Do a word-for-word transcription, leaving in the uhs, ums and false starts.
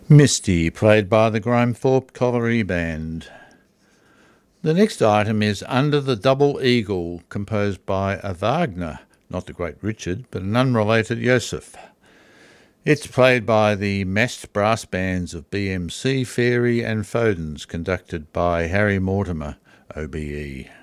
Misty, played by the Grimethorpe Colliery Band. The next item is Under the Double Eagle, composed by a Wagner, not the great Richard, but an unrelated Joseph. It's played by the massed brass bands of B M C, Fairy and Fodens, conducted by Harry Mortimer, O B E.